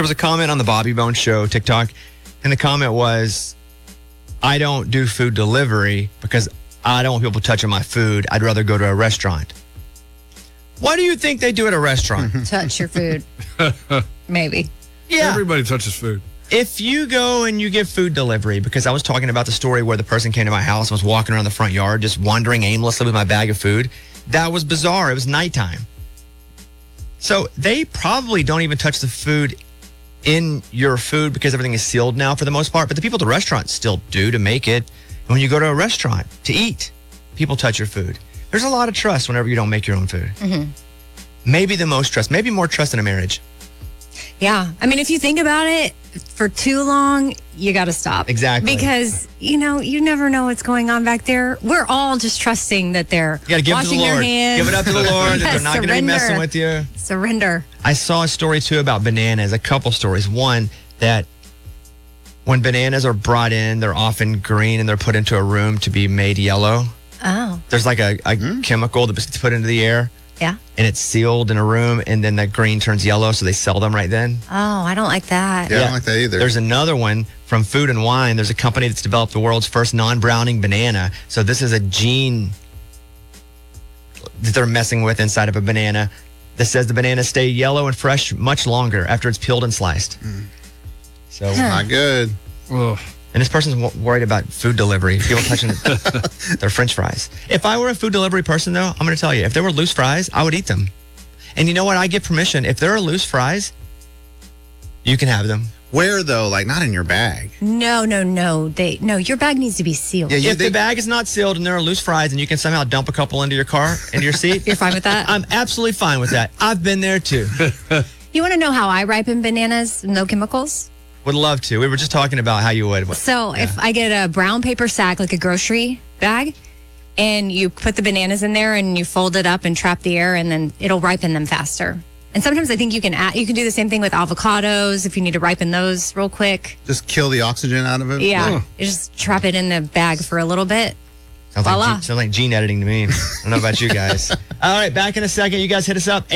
There was a comment on the Bobby Bones Show TikTok, and the comment was, I don't do food delivery because I don't want people touching my food. I'd rather go to a restaurant. What do you think they do at a restaurant? Touch your food. Maybe. Yeah. Everybody touches food. If you go and you give food delivery, because I was talking about the story where the person came to my house and was walking around the front yard, just wandering aimlessly with my bag of food, that was bizarre. It was nighttime. So they probably don't even touch the food in your food because everything is sealed now for the most part. But the people at the restaurant still do to make it. And when you go to a restaurant to eat, people touch your food. There's a lot of trust whenever you don't make your own food. Mm-hmm. Maybe the most trust, maybe more trust in a marriage. Yeah. I mean, if you think about it, for too long, you got to stop. Exactly. Because, you never know what's going on back there. We're all just trusting that they're You got to give it to washing the their Lord. hands. Give it up to the Lord. That they're not going to be messing with you. Surrender. I saw a story too about bananas, a couple stories. One, that when bananas are brought in, they're often green and they're put into a room to be made yellow. Oh. There's like a chemical that's put into the air. Yeah. And it's sealed in a room, and then that green turns yellow, so they sell them right then. Oh, I don't like that. Yeah, I don't like that either. There's another one from Food and Wine. There's a company that's developed the world's first non-browning banana. So this is a gene that they're messing with inside of a banana that says the bananas stay yellow and fresh much longer after it's peeled and sliced. So Not good. Ugh. And this person's worried about food delivery, people touching their French fries. If I were a food delivery person, though, I'm going to tell you, if there were loose fries, I would eat them. And you know what? I get permission. If there are loose fries, you can have them. Where, though? Like, not in your bag. No. Your bag needs to be sealed. Yeah, If the bag is not sealed and there are loose fries and you can somehow dump a couple into your car, into your seat, You're fine with that? I'm absolutely fine with that. I've been there, too. You want to know how I ripen bananas? No chemicals? Would love to. We were just talking about how you would. So if I get a brown paper sack, like a grocery bag, and you put the bananas in there and you fold it up and trap the air, and then it'll ripen them faster. And sometimes I think you can do the same thing with avocados if you need to ripen those real quick. Just kill the oxygen out of it? Yeah. You just trap it in the bag for a little bit. Sounds Voila. like gene editing to me. I don't know about you guys. All right, back in a second. You guys hit us up,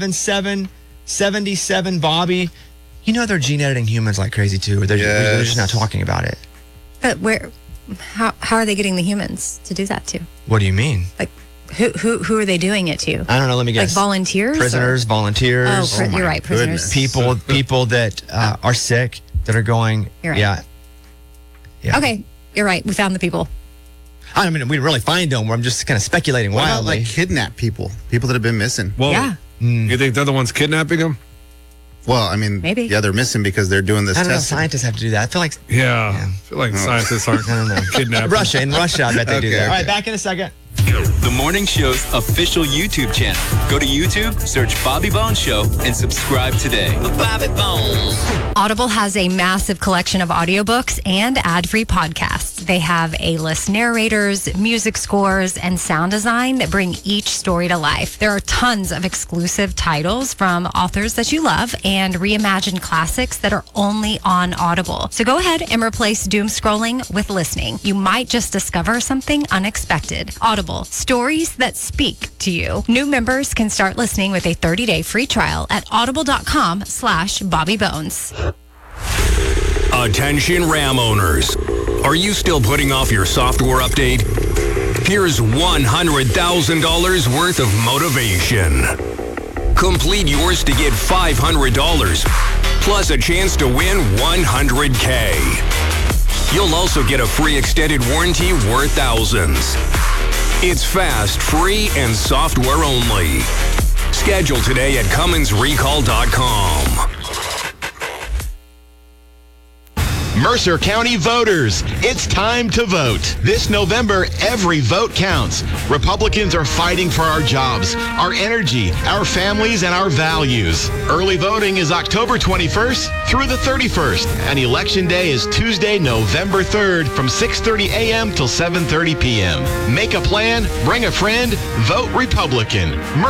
877-77-Bobby. You know they're gene editing humans like crazy, too. They're just not talking about it. But how are they getting the humans to do that to? What do you mean? Like, who are they doing it to? I don't know. Let me guess. Like volunteers? Prisoners, volunteers. Oh, you're right. Prisoners. People that are sick that are going. You're right. Yeah. Okay, you're right. We found the people. I mean, we didn't really find them. I'm just kind of speculating What about, wildly. like, kidnap people that have been missing? Well, Yeah. You think they're the ones kidnapping them? Well, I mean, Maybe. yeah, they're missing because they're doing this I don't know. testing. Scientists have to do that. I feel like Yeah. I feel like scientists aren't I don't know. kidnapping. In Russia, I bet they do Okay, that. All right, okay. back in a second. The morning show's official YouTube channel. Go to YouTube, search Bobby Bones Show, and subscribe today. Bobby Bones. Audible has a massive collection of audiobooks and ad-free podcasts. They have A-list narrators, music scores, and sound design that bring each story to life. There are tons of exclusive titles from authors that you love and reimagined classics that are only on Audible. So go ahead and replace doom scrolling with listening. You might just discover something unexpected. Audible, stories that speak to you. New members can start listening with a 30-day free trial at audible.com/BobbyBones. Attention Ram owners. Are you still putting off your software update? Here's $100,000 worth of motivation. Complete yours to get $500, plus a chance to win $100K. You'll also get a free extended warranty worth thousands. It's fast, free, and software only. Schedule today at CumminsRecall.com. Mercer County voters, it's time to vote. This November, every vote counts. Republicans are fighting for our jobs, our energy, our families, and our values. Early voting is October 21st through the 31st, and Election Day is Tuesday, November 3rd from 6:30 a.m. till 7:30 p.m. Make a plan, bring a friend, vote Republican.